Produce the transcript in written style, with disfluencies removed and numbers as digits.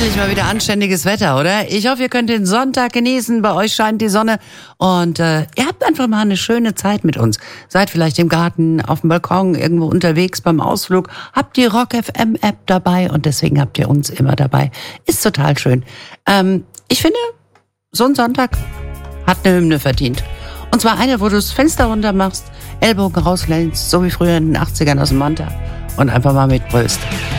Endlich mal wieder anständiges Wetter, oder? Ich hoffe, ihr könnt den Sonntag genießen. Bei euch scheint die Sonne. Und ihr habt einfach mal eine schöne Zeit mit uns. Seid vielleicht im Garten, auf dem Balkon, irgendwo unterwegs beim Ausflug. Habt die Rock FM App dabei und deswegen habt ihr uns immer dabei. Ist total schön. Ich finde, so ein Sonntag hat eine Hymne verdient. Und zwar eine, wo du das Fenster runter machst, Ellbogen rauslehnst, so wie früher in den 80ern aus dem Manta und einfach mal mitbrüllst.